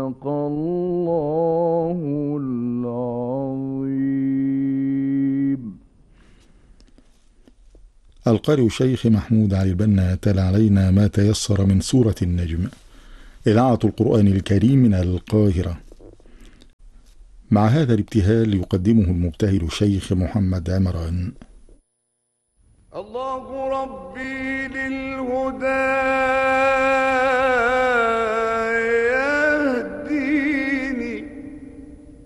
صدق الله العظيم. القارئ الشيخ محمود علي البنا تلا علينا ما تيسر من سورة النجم. إذاعة القرآن الكريم من القاهرة. مع هذا الابتهال يقدمه المبتهل الشيخ محمد عمران. الله ربي للهدى